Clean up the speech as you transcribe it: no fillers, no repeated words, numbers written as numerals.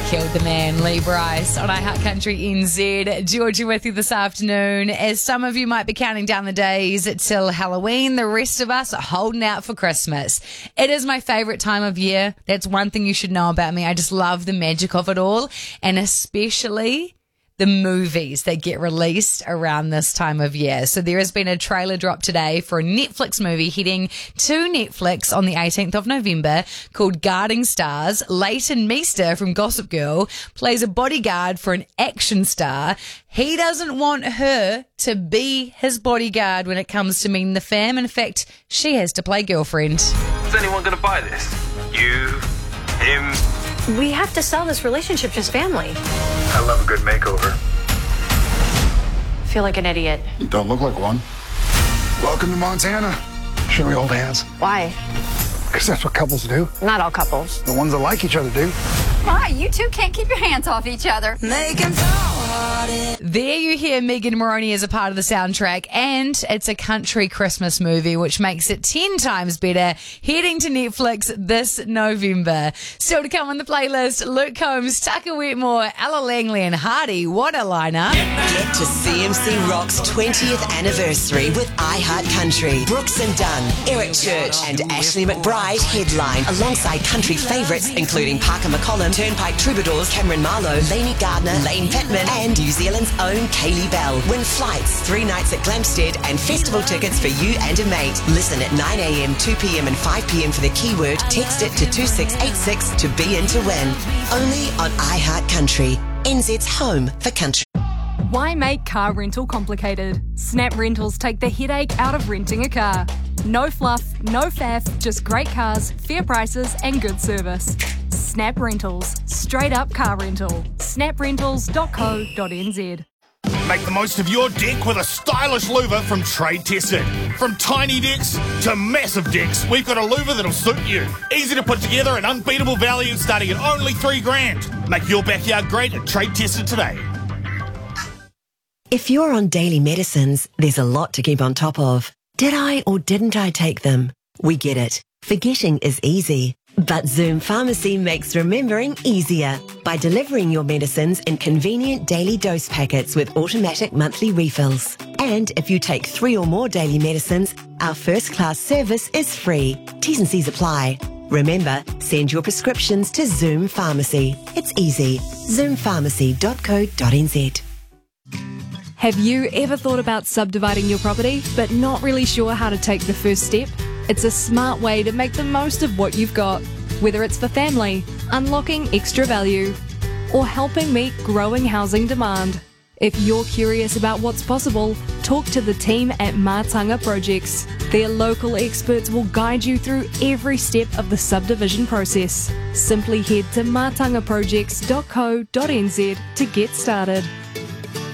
killed the man. Lee Bryce on iHeart Country NZ. Georgia with you this afternoon. As some of you might be counting down the days till Halloween, the rest of us are holding out for Christmas. It is my favourite time of year. That's one thing you should know about me. I just love the magic of it all, and especially the movies that get released around this time of year. So there has been a trailer drop today for a Netflix movie heading to Netflix on the 18th of November called Guarding Stars. Leighton Meester from Gossip Girl plays a bodyguard for an action star. He doesn't want her to be his bodyguard when it comes to meeting the fam. In fact, she has to play girlfriend. Is anyone going to buy this? You? Him? We have to sell this relationship as family. I love a good makeover. I feel like an idiot. You don't look like one. Welcome to Montana. Should we hold hands? Why? Because that's what couples do. Not all couples. The ones that like each other do. Why? You two can't keep your hands off each other. There you hear Megan Moroney as a part of the soundtrack, and it's a country Christmas movie, which makes it 10 times better, heading to Netflix this November. Still to come on the playlist, Luke Combs, Tucker Wetmore, Ella Langley and Hardy. What a lineup. Get to CMC Rock's 20th anniversary with iHeart Country. Brooks and Dunn, Eric Church and Ashley McBride headline alongside country favourites including Parker McCollum, Turnpike Troubadours, Cameron Marlowe, Lainey Gardner, Lane Pittman and New Zealand's own Kaylee Bell. Win flights, 3 nights at Glamstead and festival tickets for you and a mate. Listen at 9 a.m, 2 p.m. and 5 p.m. for the keyword. Text it to 2686 to be in to win. Only on iHeart Country, NZ's home for country. Why make car rental complicated? Snap Rentals take the headache out of renting a car. No fluff, no faff, just great cars, fair prices and good service. Snap Rentals. Straight up car rental. snaprentals.co.nz. Make the most of your deck with a stylish louver from Trade Tested. From tiny decks to massive decks, we've got a louver that'll suit you. Easy to put together and unbeatable value starting at only $3,000. Make your backyard great at Trade Tested today. If you're on daily medicines, there's a lot to keep on top of. Did I or didn't I take them? We get it. Forgetting is easy. But Zoom Pharmacy makes remembering easier by delivering your medicines in convenient daily dose packets with automatic monthly refills. And if you take 3 or more daily medicines, our first-class service is free. T's and C's apply. Remember, send your prescriptions to Zoom Pharmacy. It's easy. zoompharmacy.co.nz. Have you ever thought about subdividing your property but not really sure how to take the first step? It's a smart way to make the most of what you've got, whether it's for family, unlocking extra value, or helping meet growing housing demand. If you're curious about what's possible, talk to the team at Mātanga Projects. Their local experts will guide you through every step of the subdivision process. Simply head to matangaprojects.co.nz to get started.